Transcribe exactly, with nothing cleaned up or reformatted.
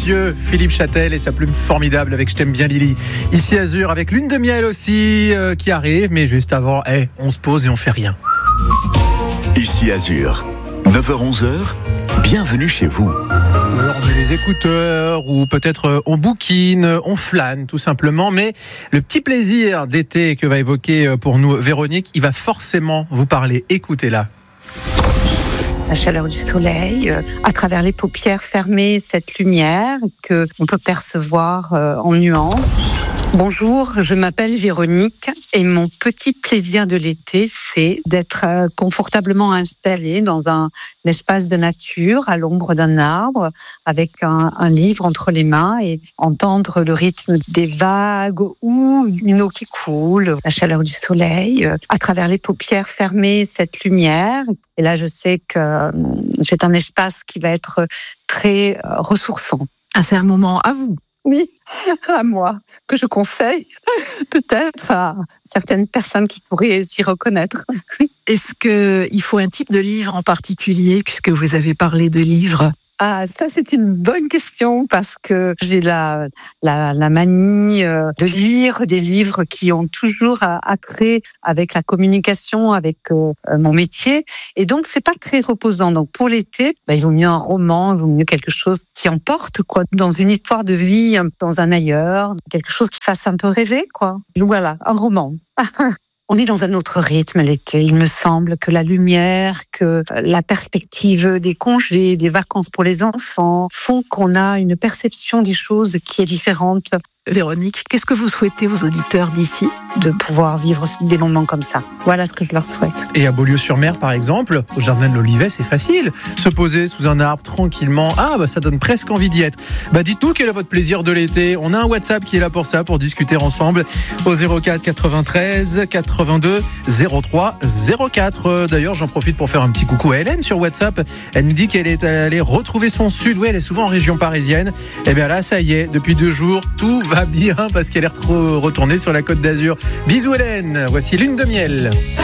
monsieur Philippe Châtel et sa plume formidable avec Je t'aime bien Lily. Ici Azur avec Lune de miel aussi euh, qui arrive, mais juste avant, hey, on se pose et on fait rien. Ici Azur, neuf heures onze heures, bienvenue chez vous. Alors, on met les écouteurs ou peut-être on bouquine, on flâne tout simplement, mais le petit plaisir d'été que va évoquer pour nous Véronique, il va forcément vous parler. Écoutez-la. La chaleur du soleil, euh, à travers les paupières fermées, cette lumière que on peut percevoir euh, en nuances. Bonjour, je m'appelle Véronique et mon petit plaisir de l'été, c'est d'être euh, confortablement installée dans un, un espace de nature, à l'ombre d'un arbre, avec un, un livre entre les mains et entendre le rythme des vagues ou une eau qui coule, la chaleur du soleil, euh, à travers les paupières fermées, cette lumière. Et là, je sais que euh, c'est un espace qui va être très euh, ressourçant. Ah, c'est un moment à vous. Oui, à moi, que je conseille peut-être à certaines personnes qui pourraient s'y reconnaître. Est-ce qu'il faut un type de livre en particulier, puisque vous avez parlé de livres ? Ah, ça c'est une bonne question parce que j'ai la, la, la manie euh, de lire des livres qui ont toujours attrait avec la communication, avec euh, mon métier. Et donc, c'est pas très reposant. Donc, pour l'été, bah, il vaut mieux un roman, il vaut mieux quelque chose qui emporte, quoi, dans une histoire de vie, dans un ailleurs, quelque chose qui fasse un peu rêver, quoi. Voilà, un roman. On est dans un autre rythme l'été. Il me semble que la lumière, que la perspective des congés, des vacances pour les enfants font qu'on a une perception des choses qui est différente. Véronique, qu'est-ce que vous souhaitez aux auditeurs d'ici ? De pouvoir vivre des moments comme ça. Voilà ce que je leur souhaite. Et à Beaulieu-sur-Mer, par exemple, au jardin de l'Olivet, c'est facile. Se poser sous un arbre tranquillement. Ah, bah ça donne presque envie d'y être. Bah dites-nous quel est votre plaisir de l'été. On a un WhatsApp qui est là pour ça, pour discuter ensemble au zéro quatre quatre-vingt-treize quatre-vingt-deux zéro trois zéro quatre. D'ailleurs, j'en profite pour faire un petit coucou à Hélène sur WhatsApp. Elle nous dit qu'elle est allée retrouver son sud. Oui, elle est souvent en région parisienne. Et bien là, ça y est, depuis deux jours, tout va bien parce qu'elle est retournée sur la Côte d'Azur. Bisous Hélène, voici Lune de miel.